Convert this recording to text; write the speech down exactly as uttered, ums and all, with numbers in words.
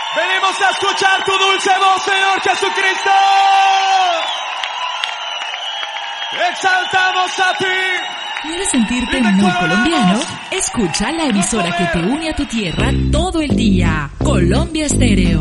Venimos a escuchar tu dulce voz, Señor Jesucristo. Exaltamos a ti. ¿Quieres sentirte muy colombiano? Escucha la emisora que te une a tu tierra todo el día. Colombia Estéreo.